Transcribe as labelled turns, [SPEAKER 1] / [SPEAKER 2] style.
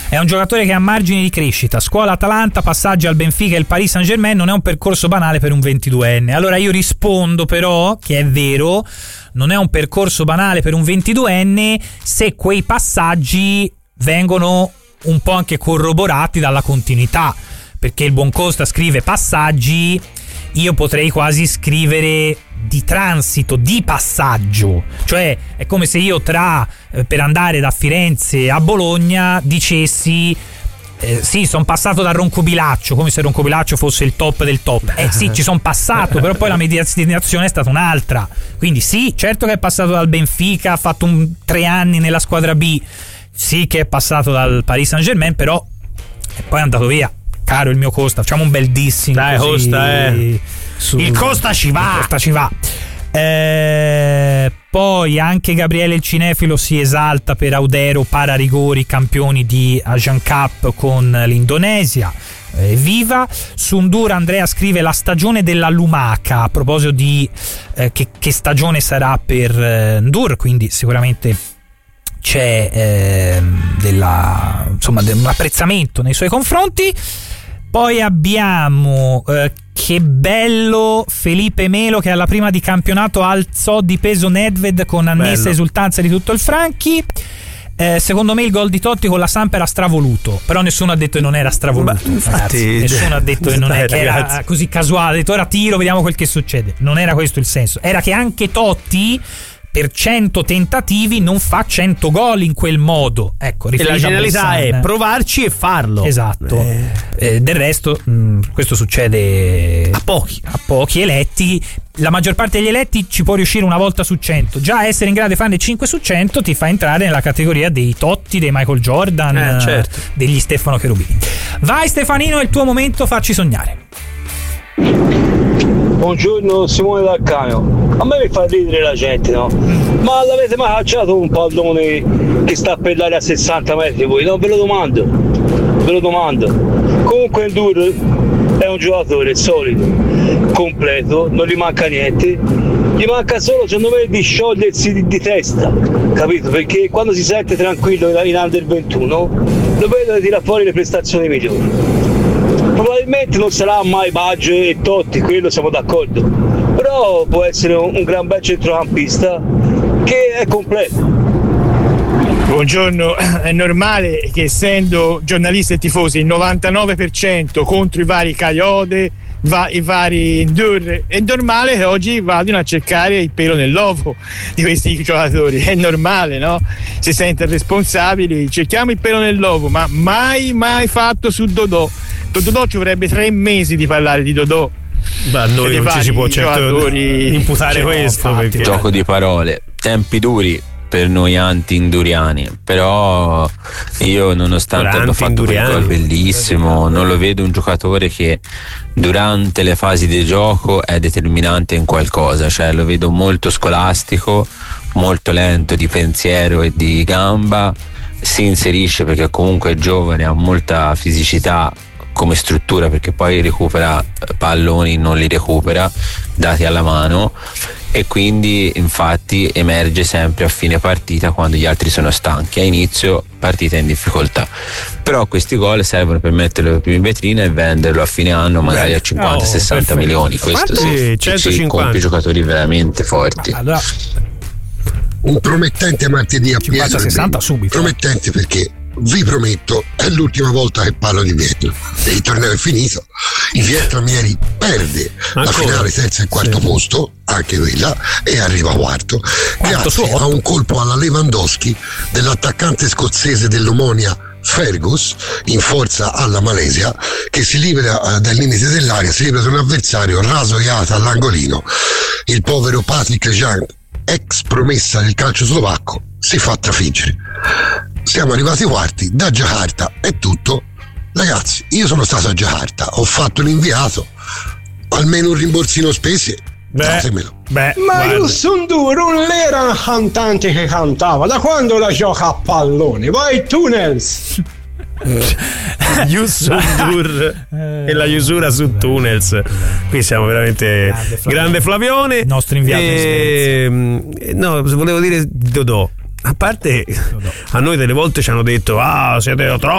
[SPEAKER 1] È un giocatore che ha margini di crescita. Scuola Atalanta, passaggi al Benfica e il Paris Saint-Germain, non è un percorso banale per un 22enne. Allora io rispondo però che è vero, non è un percorso banale per un 22enne se quei passaggi vengono un po' anche corroborati dalla continuità, perché il buon Costa scrive passaggi, io potrei quasi scrivere di transito, di passaggio, cioè è come se io per andare da Firenze a Bologna dicessi sì, sono passato da Roncobilaccio, come se Roncobilaccio fosse il top del top. Sì, ci sono passato, però poi la mia destinazione è stata un'altra. Quindi sì, certo che è passato dal Benfica, ha fatto 3 anni nella squadra B, sì che è passato dal Paris Saint-Germain, però e poi è andato via. Caro il mio Costa, facciamo un bel dissing.
[SPEAKER 2] Dai, Costa,
[SPEAKER 1] il Costa ci va. Il Costa ci va. Poi anche Gabriele il Cinefilo si esalta per Audero Pararigori, campioni di Asian Cup con l'Indonesia. Viva. Sundur Andrea scrive la stagione della lumaca, a proposito di che stagione sarà per Ndur, quindi sicuramente c'è un apprezzamento nei suoi confronti. Poi abbiamo che bello Felipe Melo che alla prima di campionato alzò di peso Nedved con annessa esultanza di tutto il Franchi. Secondo me il gol di Totti con la Samp era stravoluto, però nessuno ha detto che non era stravoluto. Infatti, nessuno ha detto che non è, che era così casuale, ha detto ora tiro, vediamo quel che succede. Non era questo il senso, era che anche Totti per 100 tentativi non fa 100 gol in quel modo. Ecco,
[SPEAKER 2] e la genialità è provarci e farlo.
[SPEAKER 1] Esatto. Del resto questo succede a pochi eletti. La maggior parte degli eletti ci può riuscire una volta su 100. Già essere in grado di farne 5 su 100 ti fa entrare nella categoria dei Totti, dei Michael Jordan, certo, degli Stefano Cherubini. Vai Stefanino, è il tuo momento, facci sognare.
[SPEAKER 3] Buongiorno, Simone dal Canio. A me mi fa ridere la gente, no? Ma l'avete mai cacciato un pallone che sta per l'aria a 60 metri voi? No, ve lo domando. Comunque Ndur è un giocatore solido, completo, non gli manca niente. Gli manca solo, secondo me, di sciogliersi di testa, capito? Perché quando si sente tranquillo in Under 21 lo vedo che tira fuori le prestazioni migliori. Probabilmente non sarà mai Baggio e Totti, quello siamo d'accordo, però può essere un gran bel centrocampista che è completo.
[SPEAKER 4] Buongiorno, è normale che essendo giornalisti e tifosi il 99% contro i vari Caiode, i vari Ndur, è normale che oggi vadano a cercare il pelo nell'uovo di questi giocatori, è normale, no? Si sente responsabili, cerchiamo il pelo nell'uovo, ma mai fatto su Dodò. Dodò ci vorrebbe 3 mesi di parlare di Dodò.
[SPEAKER 2] Ma noi non ci si può certo imputare questo, perché
[SPEAKER 5] gioco di parole, tempi duri per noi anti-induriani, però io, nonostante abbia fatto quel gol bellissimo, non lo vedo un giocatore che durante le fasi di gioco è determinante in qualcosa, cioè lo vedo molto scolastico, molto lento di pensiero e di gamba, si inserisce perché comunque è giovane, ha molta fisicità come struttura, perché poi recupera palloni, non li recupera dati alla mano, e quindi infatti emerge sempre a fine partita quando gli altri sono stanchi. A inizio partita in difficoltà, però questi gol servono per metterlo in vetrina e venderlo a fine anno magari a 50-60 milioni. Questo sì, 150 compri giocatori veramente forti.
[SPEAKER 1] Allora,
[SPEAKER 6] un promettente martedì a Pietro,
[SPEAKER 1] 50-60 subito.
[SPEAKER 6] Promettente perché vi prometto è l'ultima volta che parlo di Vietnam. Il torneo è finito, il Vietnam ieri perde la finale terza e quarto posto, anche quella, e arriva quarto grazie a un colpo alla Lewandowski dell'attaccante scozzese dell'Omonia Fergus, in forza alla Malesia, che si libera dal limite dell'area, si libera da un avversario rasoiata all'angolino. Il povero Patrick Jean, ex promessa del calcio slovacco, si fa trafiggere. Siamo arrivati quarti, da Jakarta è tutto. Ragazzi, io sono stato a Jakarta, ho fatto l'inviato, almeno un rimborsino spese, datemelo.
[SPEAKER 7] Ma il Sundur non era un cantante che cantava, da quando la gioca a pallone? Vai Tunnels!
[SPEAKER 2] Sundur e la chiusura su Tunnels. Qui siamo veramente grande Flavione,
[SPEAKER 1] il nostro inviato in Svezia.
[SPEAKER 2] No, volevo dire Dodò. A parte, a noi delle volte ci hanno detto siete troppo